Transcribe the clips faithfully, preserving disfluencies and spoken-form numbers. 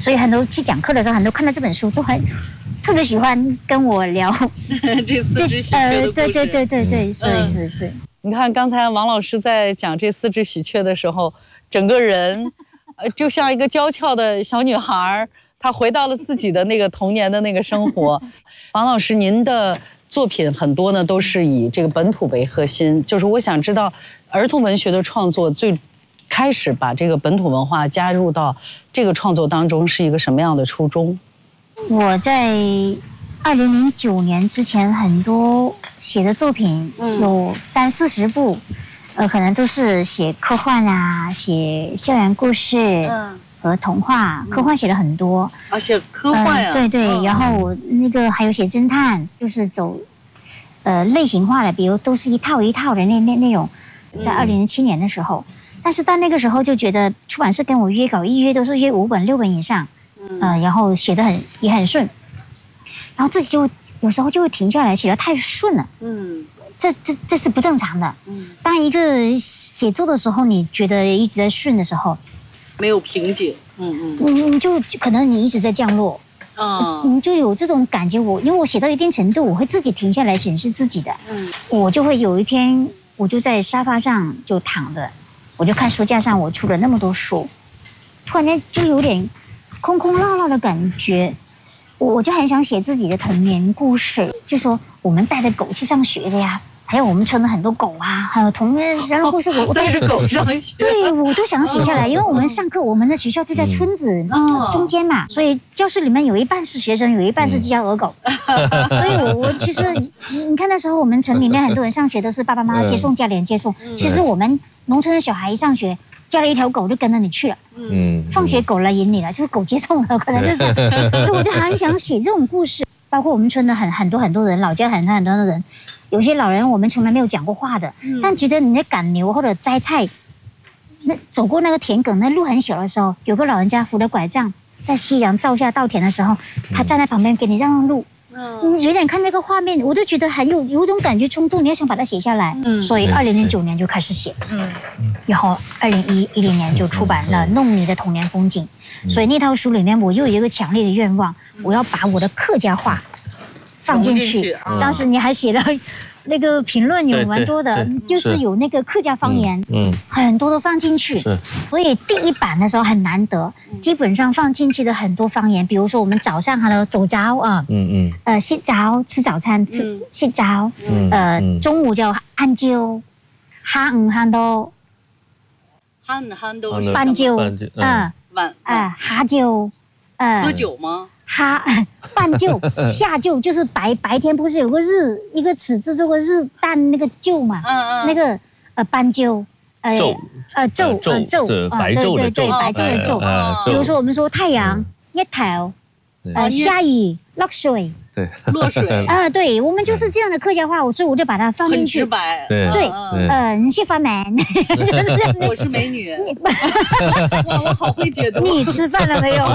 所以很多去讲课的时候，很多看到这本书都很特别喜欢跟我聊这四肢喜鹊的故事。 对对对对对，所以是是。 你看刚才王老师在讲这四只喜鹊的时候，整个人，呃，就像一个娇俏的小女孩，她回到了自己的那个童年的那个生活。王老师，您的作品很多呢都是以这个本土为核心，就是我想知道儿童文学的创作最开始把这个本土文化加入到这个创作当中是一个什么样的初衷？ 我在二零零九年之前，很多写的作品有三四十部，呃，可能都是写科幻啊，写校园故事和童话。科幻写了很多， 啊，写科幻啊， 呃、对对。然后我那个还有写侦探，就是走呃类型化的，比如都是一套一套的那那那种。在二零零七年的时候，但是到那个时候就觉得出版社跟我约稿，一约都是约五本六本以上，呃，然后写得很也很顺。然后自己就有时候就会停下来，写得太顺了，嗯，这这这是不正常的。嗯，当一个写作的时候，你觉得一直在顺的时候， 没有瓶颈，嗯嗯， 你你就可能你一直在降落，啊、嗯，你就有这种感觉。我因为我写到一定程度，我会自己停下来审视自己的，嗯，我就会有一天，我就在沙发上就躺着，我就看书架上我出了那么多书，突然间就有点空空落落的感觉。我就很想写自己的童年故事，就说我们带着狗去上学的呀，还有我们村的很多狗啊，还有童年人的故事，我我带着狗上学， 对我都想写下来，因为我们上课，我们的学校就在村子中间嘛，所以教室里面有一半是学生，有一半是教鹅狗，所以我我其实你看那时候我们城里面很多人上学都是爸爸妈妈接送，家里人接送，其实我们农村的小孩一上学，家里一条狗就跟着你去了。嗯，放学狗来引你了，就是狗接送了，可能就这样。所以我就很想写这种故事，包括我们村的很很多很多人，老家很多很多的人，有些老人我们从来没有讲过话的，嗯、但觉得你在赶牛或者摘菜，那走过那个田埂，那路很小的时候，有个老人家扶着拐杖，在夕阳照下稻田的时候，他站在旁边给你让让路。嗯，有点看那个画面，我就觉得很有有一种感觉冲动，你要想把它写下来。嗯，所以二零零九年就开始写。嗯，然后二零一一零年就出版了《弄你的童年风景》。所以那套书里面，我又有一个强烈的愿望，我要把我的客家话放进去。当时你还写了那个评论有蛮多的，就是有那个客家方言，嗯，很多都放进去。所以第一版的时候很难得，基本上放进去的很多方言，比如说我们早上 hello 走早啊，嗯嗯，呃洗澡吃早餐吃洗澡，呃中午叫晏晝，下午晏到， 下午晏到半晝，嗯， 晚啊下晝，呃喝酒吗？ 哈，半昼下晝就是白白天不是有个日一个尺字做个日旦那个晝嘛，嗯嗯，那个呃半晝，呃呃晝呃晝啊，对对对，白晝的晝。比如说我们说太阳日頭，呃下雨落水。 对， 落水啊，对，我们就是这样的客家话，所以我就把它放进去。 很直白， 对对，呃，你是翻门，就是我是美女，哇，我好会解读。 你吃饭了没有？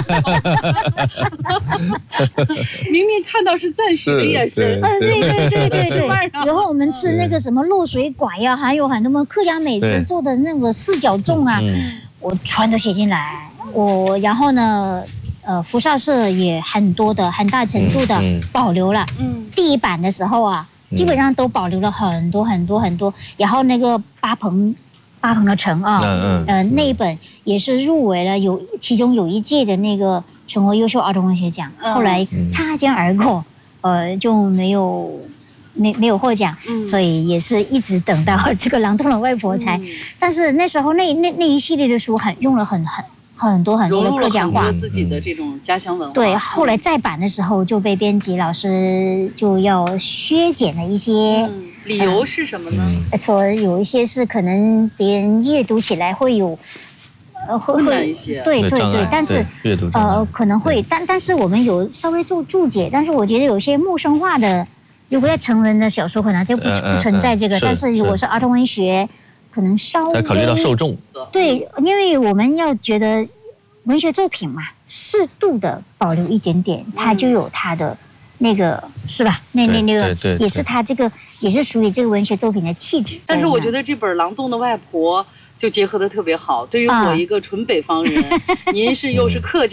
明明看到是赞许的眼神， 嗯，对对对对对。然后我们吃那个什么落水拐呀，还有很多客家美食做的那个四角粽啊，我全都写进来。我然后呢？呃，福绍社也很多的、很大程度的保留了。嗯，第一版的时候啊，基本上都保留了很多很多很多。然后那个八鹏，八鹏的城啊，嗯呃，那一本也是入围了，有其中有一届的那个全国优秀儿童文学奖，后来擦肩而过，呃，就没有没没有获奖，所以也是一直等到这个《狼洞的外婆》才。但是那时候那那那一系列的书很用了很很。很多很多的客家话， 自己的这种家乡文化。 对，后来再版的时候就被编辑老师就要削减了一些。 嗯、理由是什么呢？ 呃、说有一些是可能别人阅读起来会有， 呃，会会对对对，但是呃可能会，但但是我们有稍微做注解，但是我觉得有些陌生化的，如果在成人的小说可能就不不存在这个，但是如果是儿童文学。可能稍微考虑到受众， 对，因为我们要觉得文学作品嘛，适度的保留一点点，它就有它的那个是吧？那那那个也是它这个也是属于这个文学作品的气质。 但是我觉得这本《狼洞的外婆》就结合的特别好。对于我一个纯北方人，您是又是客家。